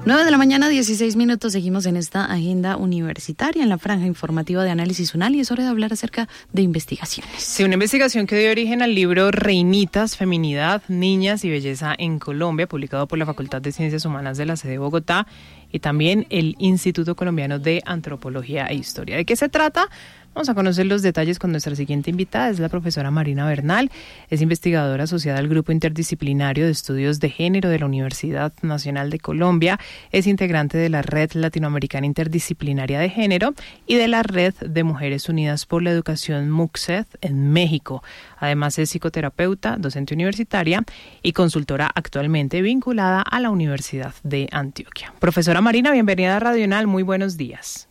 9 de la mañana, 16 minutos. Seguimos en esta agenda universitaria, en la franja informativa de Análisis UNAL, y es hora de hablar acerca de investigaciones. Sí, una investigación que dio origen al libro Reinitas, Feminidad, Niñas y Belleza en Colombia, publicado por la Facultad de Ciencias Humanas de la sede de Bogotá y también el Instituto Colombiano de Antropología e Historia. ¿De qué se trata? Vamos a conocer los detalles con nuestra siguiente invitada, es la profesora Marina Bernal, es investigadora asociada al Grupo Interdisciplinario de Estudios de Género de la Universidad Nacional de Colombia, es integrante de la Red Latinoamericana Interdisciplinaria de Género y de la Red de Mujeres Unidas por la Educación MUCSED en México. Además es psicoterapeuta, docente universitaria y consultora actualmente vinculada a la Universidad de Antioquia. Profesora Marina, bienvenida a Radio UNAL, muy buenos días.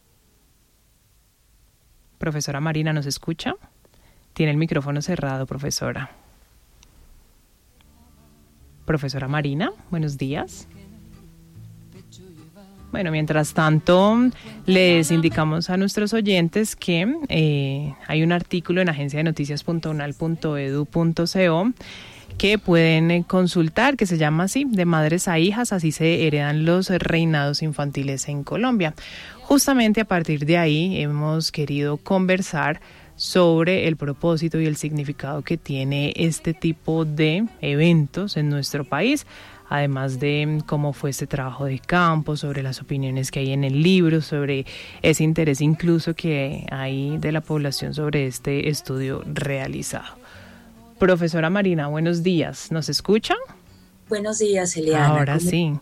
Profesora Marina, ¿nos escucha? Tiene el micrófono cerrado, profesora. Profesora Marina, buenos días. Bueno, mientras tanto, les indicamos a nuestros oyentes que hay un artículo en agenciadenoticias.unal.edu.co que pueden consultar, que se llama así, de madres a hijas, así se heredan los reinados infantiles en Colombia. Justamente a partir de ahí hemos querido conversar sobre el propósito y el significado que tiene este tipo de eventos en nuestro país, además de cómo fue este trabajo de campo, sobre las opiniones que hay en el libro, sobre ese interés incluso que hay de la población sobre este estudio realizado. Profesora Marina, buenos días. ¿Nos escucha? Buenos días, Eliana. Ahora sí.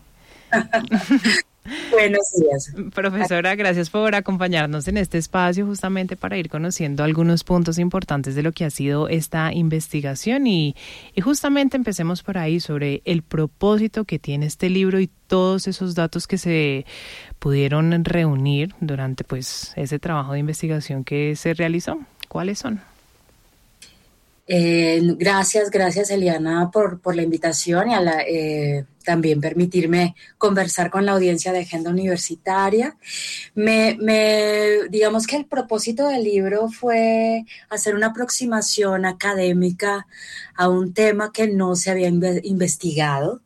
Buenos días. Profesora, gracias por acompañarnos en este espacio justamente para ir conociendo algunos puntos importantes de lo que ha sido esta investigación y justamente empecemos por ahí sobre el propósito que tiene este libro y todos esos datos que se pudieron reunir durante pues ese trabajo de investigación que se realizó. ¿Cuáles son? Gracias Eliana por la invitación y también permitirme conversar con la audiencia de Agenda Universitaria. Digamos que el propósito del libro fue hacer una aproximación académica a un tema que no se había investigado.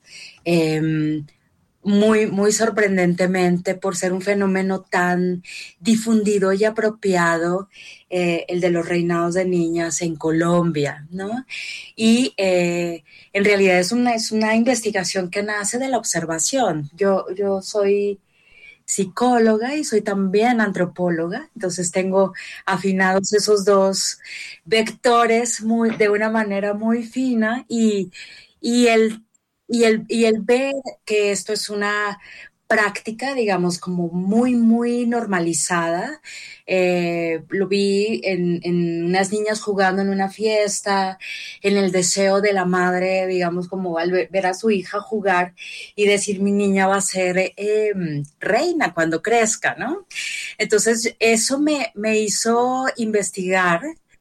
Muy sorprendentemente, por ser un fenómeno tan difundido y apropiado, el de los reinados de niñas en Colombia, ¿no? Y en realidad es una investigación que nace de la observación. Yo soy psicóloga y soy también antropóloga, entonces tengo afinados esos dos vectores de una manera muy fina y el ver que esto es una práctica, digamos, como muy normalizada. Lo vi en unas niñas jugando en una fiesta, en el deseo de la madre, digamos, como al ver a su hija jugar y decir, mi niña va a ser reina cuando crezca, ¿no? Entonces, eso me hizo investigar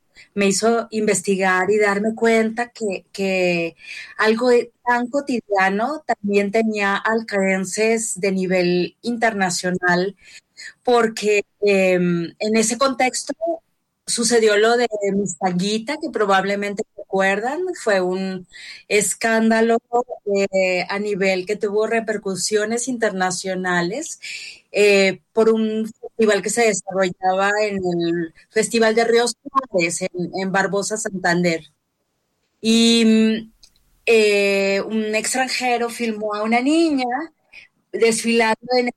y darme cuenta que algo tan cotidiano también tenía alcances de nivel internacional, porque en ese contexto sucedió lo de Mistagüita, que probablemente recuerdan, fue un escándalo a nivel que tuvo repercusiones internacionales por un festival que se desarrollaba en el Festival de Ríos Suárez, en Barbosa, Santander. Y un extranjero filmó a una niña desfilando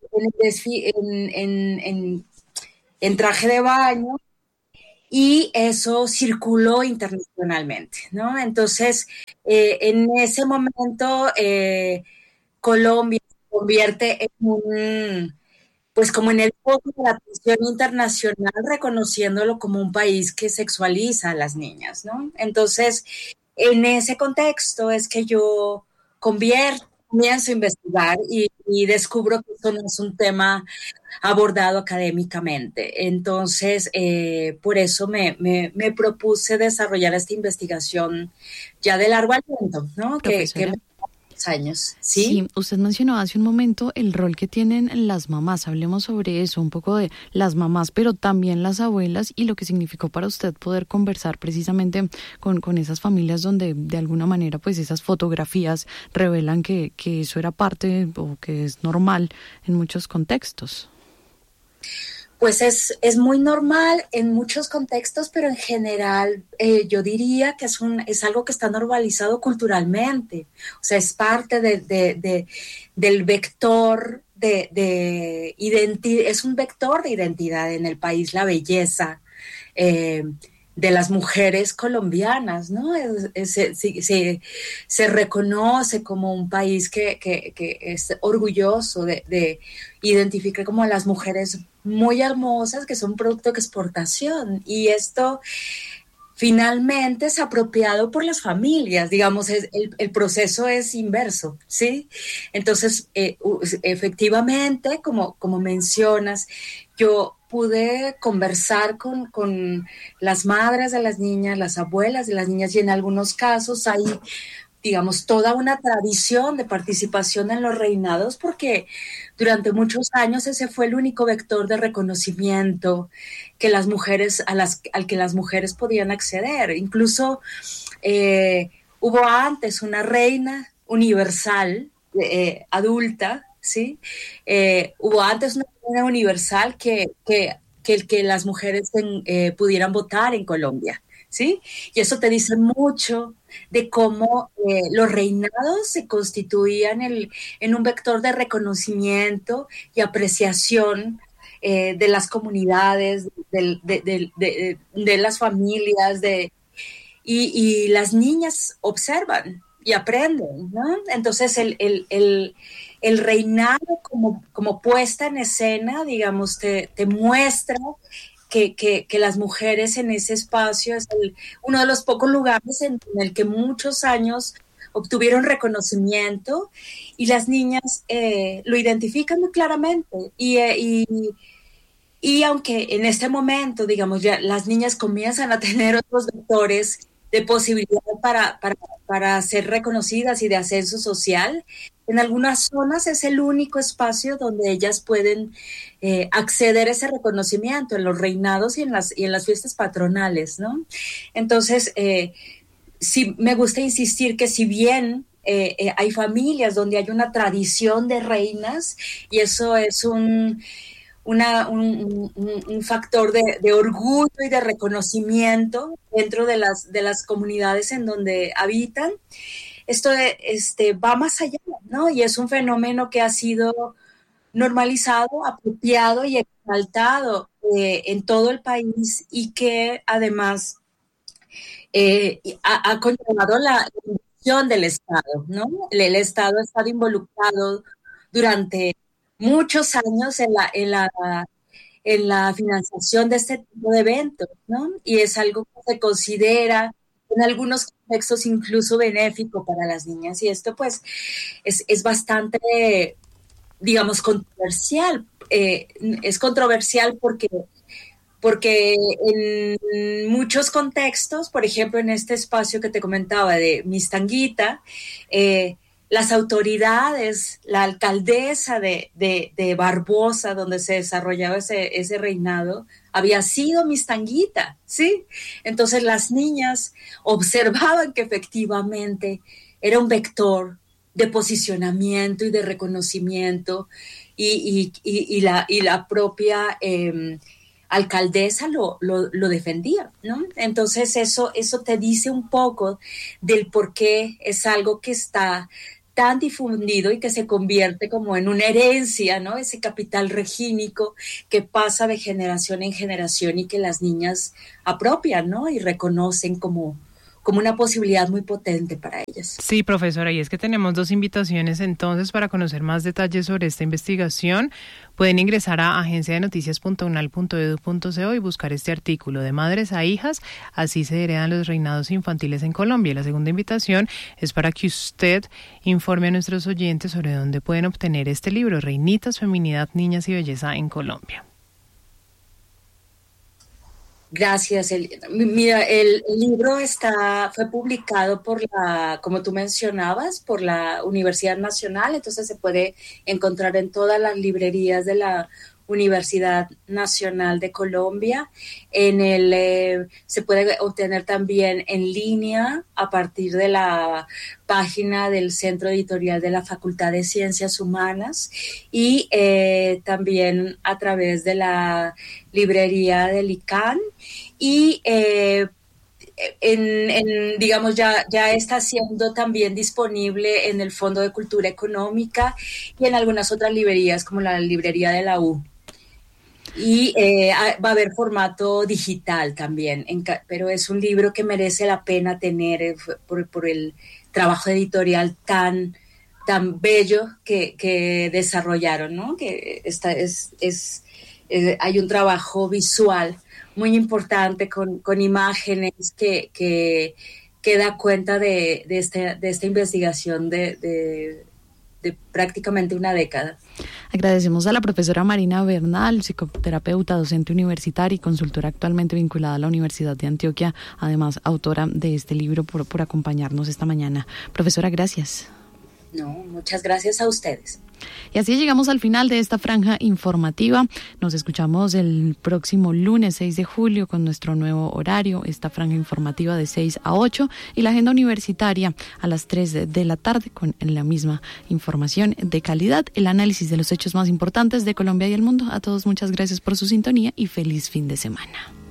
en traje de baño, y eso circuló internacionalmente, ¿no? Entonces, en ese momento, Colombia se convierte pues como en el foco de la atención internacional, reconociéndolo como un país que sexualiza a las niñas, ¿no? Entonces, en ese contexto es que yo comienzo a investigar y descubro que esto no es un tema abordado académicamente. Entonces, por eso me propuse desarrollar esta investigación ya de largo aliento, ¿no? Que años. Sí, usted mencionó hace un momento el rol que tienen las mamás. Hablemos sobre eso, un poco de las mamás, pero también las abuelas y lo que significó para usted poder conversar precisamente con esas familias donde de alguna manera pues esas fotografías revelan que eso era parte o que es normal en muchos contextos. Pues es muy normal en muchos contextos, pero en general yo diría que es algo que está normalizado culturalmente. O sea, es parte del vector de identidad, es un vector de identidad en el país, la belleza de las mujeres colombianas, ¿no? Se reconoce como un país que es orgulloso de identificar como a las mujeres muy hermosas que son producto de exportación, y esto finalmente es apropiado por las familias, digamos, el proceso es inverso, ¿sí? Entonces, efectivamente, como mencionas, yo pude conversar con las madres de las niñas, las abuelas de las niñas, y en algunos casos hay, digamos, toda una tradición de participación en los reinados, porque durante muchos años ese fue el único vector de reconocimiento que las mujeres, al que las mujeres podían acceder. Incluso hubo antes una reina universal, adulta, ¿sí? Hubo antes una reina universal que las mujeres pudieran votar en Colombia, ¿sí? Y eso te dice mucho de cómo los reinados se constituían en un vector de reconocimiento y apreciación de las comunidades, de las familias, y las niñas observan y aprenden, ¿no? Entonces el reinado como puesta en escena, digamos, te muestra que las mujeres en ese espacio es uno de los pocos lugares en el que muchos años obtuvieron reconocimiento, y las niñas lo identifican muy claramente. Y aunque en este momento, digamos, ya las niñas comienzan a tener otros vectores de posibilidad para ser reconocidas y de ascenso social, en algunas zonas es el único espacio donde ellas pueden acceder a ese reconocimiento, en los reinados y en las fiestas patronales, ¿no? Entonces, sí me gusta insistir que si bien hay familias donde hay una tradición de reinas, y eso es un factor de orgullo y de reconocimiento dentro de las comunidades en donde habitan, esto va más allá, ¿no? Y es un fenómeno que ha sido normalizado, apropiado y exaltado en todo el país, y que además ha conllevado la inversión del Estado, ¿no? El Estado ha estado involucrado durante muchos años en la financiación de este tipo de eventos, ¿no? Y es algo que se considera en algunos contextos incluso benéfico para las niñas, y esto pues es bastante, digamos, controversial. Es controversial porque en muchos contextos, por ejemplo, en este espacio que te comentaba de Mistanguita, las autoridades, la alcaldesa de Barbosa, donde se desarrollaba ese reinado, había sido Mistanguita, ¿sí? Entonces las niñas observaban que efectivamente era un vector de posicionamiento y de reconocimiento, y la propia alcaldesa lo defendía, ¿no? Entonces eso te dice un poco del por qué es algo que está tan difundido y que se convierte como en una herencia, ¿no? Ese capital regínico que pasa de generación en generación y que las niñas apropian, ¿no? Y reconocen como una posibilidad muy potente para ellas. Sí, profesora, y es que tenemos dos invitaciones entonces para conocer más detalles sobre esta investigación. Pueden ingresar a agenciadenoticias.unal.edu.co y buscar este artículo, De madres a hijas, así se heredan los reinados infantiles en Colombia. Y la segunda invitación es para que usted informe a nuestros oyentes sobre dónde pueden obtener este libro, Reinitas, Feminidad, Niñas y Belleza en Colombia. Gracias. Mira, el libro fue publicado como tú mencionabas, por la Universidad Nacional, entonces se puede encontrar en todas las librerías de la Universidad Nacional de Colombia. Se puede obtener también en línea a partir de la página del Centro Editorial de la Facultad de Ciencias Humanas y también a través de la librería del ICANN y digamos ya está siendo también disponible en el Fondo de Cultura Económica y en algunas otras librerías como la librería de la U. Y va a haber formato digital también, pero es un libro que merece la pena tener por el trabajo editorial tan bello que desarrollaron, ¿no? Que hay un trabajo visual muy importante con imágenes que da cuenta de esta investigación de prácticamente una década. Agradecemos a la profesora Marina Bernal, psicoterapeuta, docente universitaria y consultora actualmente vinculada a la Universidad de Antioquia, además autora de este libro, por acompañarnos esta mañana. Profesora, gracias. No, muchas gracias a ustedes. Y así llegamos al final de esta franja informativa. Nos escuchamos el próximo lunes 6 de julio con nuestro nuevo horario, esta franja informativa de 6 a 8 y la agenda universitaria a las 3 de la tarde con la misma información de calidad, el análisis de los hechos más importantes de Colombia y el mundo. A todos muchas gracias por su sintonía y feliz fin de semana.